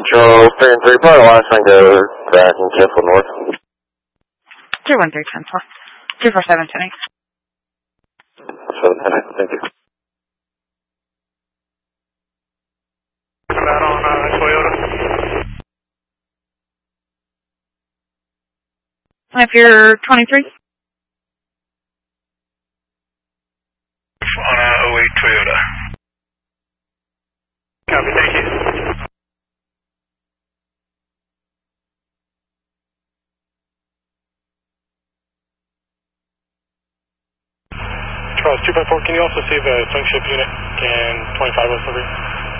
Metro 3 and 3, probably last time go back in Temple North. 213, 10-4. 247, 10-8. 7-10, thank you. Out on Toyota. If you're 23. On 08 Toyota. Copy, thank you. Charles 2.4, can you also see if a swing ship unit can 25 with delivery?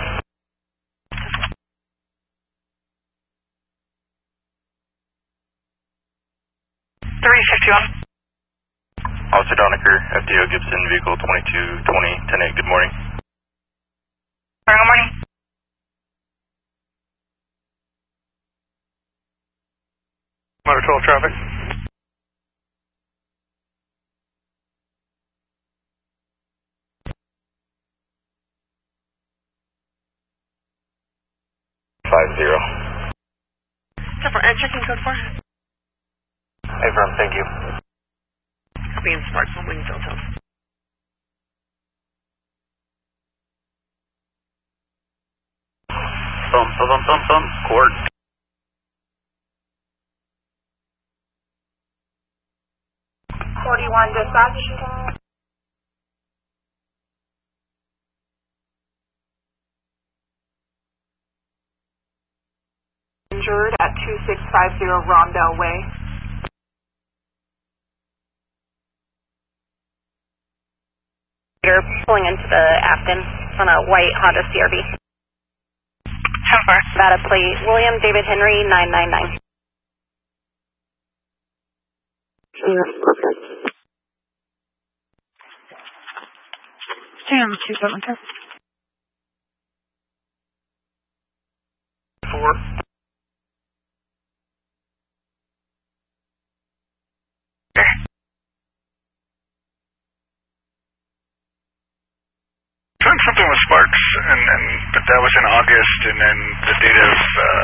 Officer Doniker, FDO Gibson, vehicle 2220, 10-8, good morning. Good morning. Motor 12 traffic. Checking code 4. Affirm, thank you. Copy and Sparks on Wingfield Hill. Court. Dispatch. Injured at 2650 Rondell Way. You're pulling into the Afton on a white Honda CRV. 10-4. Nevada plate, William David Henry, 999. Sam 272. 4. Doing something with Sparks, but that was in August, and then the date of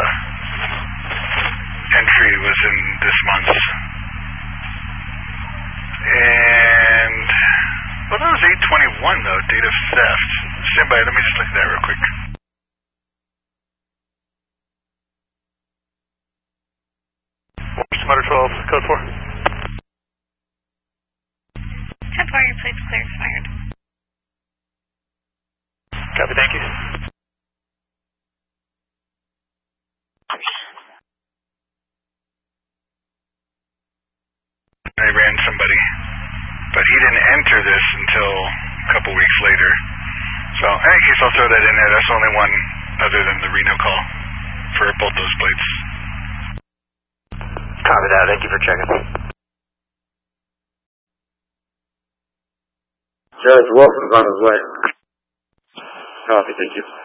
entry was in this month. And, well, that was 8/21 though, date of theft. Stand by, let me just look at that real quick. Motor 12, code 4. 10-4, your plate's clear, expired. Copy, thank you. I ran somebody, but he didn't enter this until a couple weeks later. So, in any case, I'll throw that in there. That's the only one other than the Reno call for both those plates. Copy that, thank you for checking. Judge Wilson's on his way. Copy, thank you.